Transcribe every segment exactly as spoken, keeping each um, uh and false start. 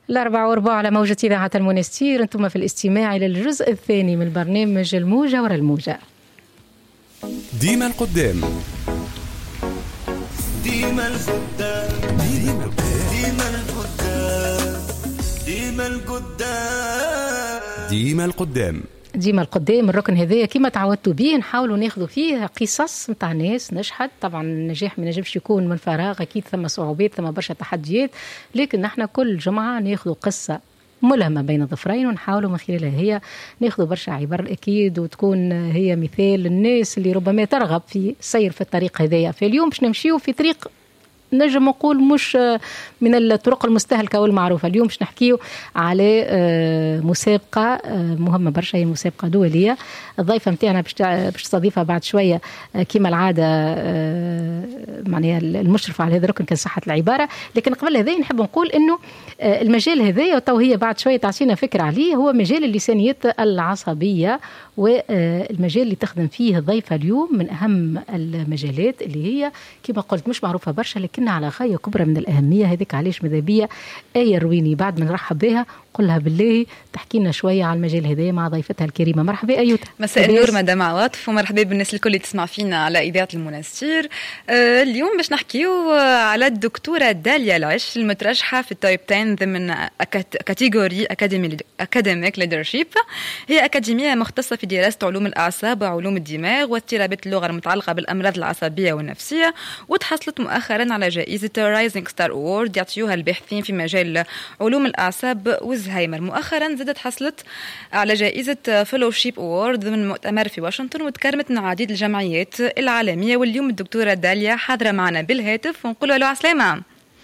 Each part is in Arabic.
الأربعة وربع على موجة إذاعة المنستير. أنتم في الاستماع إلى الجزء الثاني من برنامج الموجة ورا الموجة. ديما القدام ديما القدام ديما القدام ديما القدام ديما القدام ديما القدام. الركن هذايا كما تعودتوا به نحاولوا ناخذوا فيه قصص نتاع ناس نجحت. طبعا النجاح ما ينجمش يكون من فراغ، اكيد ثم صعوبات ثم برشا تحديات، لكن نحن كل جمعه ناخذوا قصه ملهمه بين ظفرين ونحاولوا من خلالها هي ناخذوا برشا عبر اكيد وتكون هي مثال للناس اللي ربما ترغب في السير في الطريق هذايا. في اليوم باش نمشيو في طريق نجم نقول مش من الطرق المستهلكة والمعروفة. اليوم باش نحكيو على مسابقة مهمة برشا، هي مسابقة دولية. الضيفة متاعنا باش تستضيفها بعد شوية كما العادة معناها المشرفة على هذا الركن كان صحة العبارة. لكن قبل هذا نحب نقول إنه المجال هذايا وتو هي بعد شوية تعطينا فكرة عليه هو مجال اللسانيات العصبية، والمجال اللي تخدم فيه الضيفة اليوم من أهم المجالات اللي هي كما قلت مش معروفة برشا لكنها على غاية كبرى من الأهمية. هذيك علاش ماذا بيا آية الرويني بعد ما نرحب بها قلها بالله تحكي لنا شوية على المجال هذا مع ضيفتها الكريمة. مرحبا أيوتا. مساء النور مدام عواطف، ومرحبا بالناس الكل اللي تسمع فينا على إذاعة المنستير. آه اليوم باش نحكيو على الدكتورة داليا العش المترشحة في التوب عشرة ضمن كاتيجوري أكاديميك ليدرشيب. هي أكاديمية مختصة في دراسة علوم الأعصاب وعلوم الدماغ واضطرابات اللغة المتعلقة بالأمراض العصبية والنفسية، وتحصلت مؤخرا على جائزة رايزنج ستار أوورد يعطيوها الباحثين في مجال علوم الأعصاب والزهايمر. مؤخرا زادت حصلت على جائزة فيلوشيب أوورد ضمن مؤتمر في واشنطن، وتكرمت من عديد الجمعيات العالمية. واليوم الدكتورة داليا حاضرة معنا بالهاتف ونقول له عسلامة.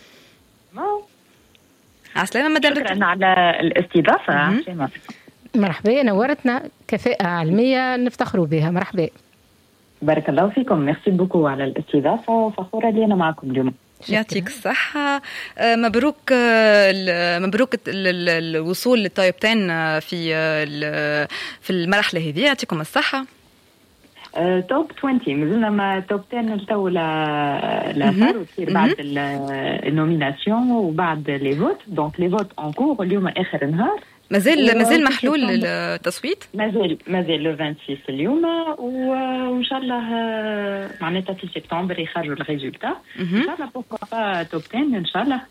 عسلامة مدام. شكرا على الاستضافة. مرحبا، نورتنا. كفاءة علمية نفتخروا بها. مرحبا. بارك الله فيكم. ميرسي بوكو على الاستضافة وفخورة لي أنا معكم اليوم. يعطيك الصحة. مبروك مبروك الوصول للتوب عشرة في في المرحلة هذه. يعطيكم الصحة. توب عشرين مازلنا ما توب عشرة نلتو لا صار وتصير بعد النوميناسيون وبعد لي فوت. دونك لي فوت ان كور اليوم آخر نهار. مازال مازال محلول التصويت. مازال مازال لو ستة وعشرين اليوم، وان شاء الله معناتها في سبتمبر يخرجوا الريزولتا ان شاء الله. بوكو با توب عشرة ان شاء الله.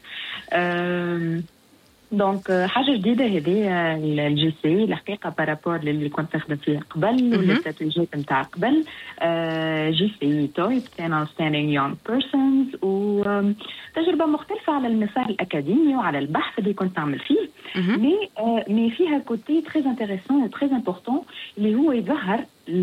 دونك حاجه جديده هذه الجي سي الحقيقه بارابور اللي كنت نخدم فيه قبل والاستراتيجيات نتاع قبل. جي سي تويب ستاند ستاندينغ يونغ بيرسونز، وتجربه مختلفه على المسار الاكاديمي وعلى البحث اللي كنت نعمل فيه. مي مي فيها كوتي تري انتريسون تري امبورطون اللي هو يظهر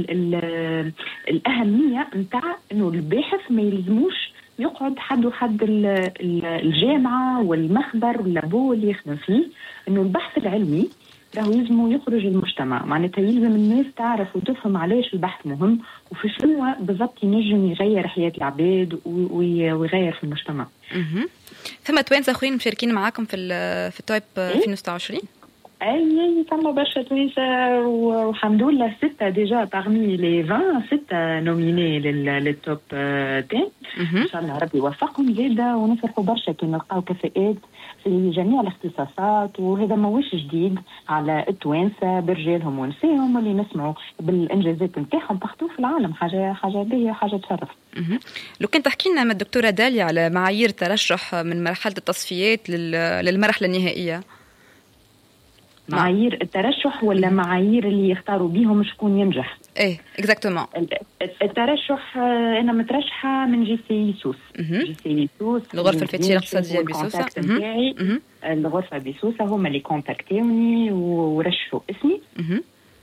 الاهميه نتاع انه الباحث ما يلزموش يقعد حد وحد الجامعة والمخبر واللابو اللي يخدم فيه. إنه البحث العلمي راهو يلزمه يخرج المجتمع، معناتها يلزم الناس تعرف وتفهم علاش البحث مهم وفي شنو بالضبط ينجم يغير حياة العباد ويغير في المجتمع. ثم توانسة آخرين مشاركين معاكم في في التوب ألفين وستة وعشرين؟ اي ثم برشا توانسة والحمد لله ستة ديجا parmi les vingt ستة نوميني للتوب عشرة. ان شاء الله ربي يوفقهم زيادة ونفرحوا برشا كي نلقاو كفاءات في جميع الاختصاصات. وهذا ماهوش جديد على التوانسة برجالهم ونساهم اللي نسمعوا بالانجازات نتاعهم بارتو في العالم. حاجه حاجه باهيه وحاجه تشرف. لو كنت تحكي لنا من الدكتورة داليا على معايير ترشح من مرحلة التصفيات للمرحلة النهائية. معايير الترشح ولا معايير اللي يختاروا بيهم شكون ينجح؟ ايه اكزاكتومون. الترشح انا مترشحه من جي سي سوس. جي سي سوس الغرفه الفتيه الاقتصاديه بسوسه. الغرفه بسوسه هما اللي كونتاكتوني ورشحوا اسمي.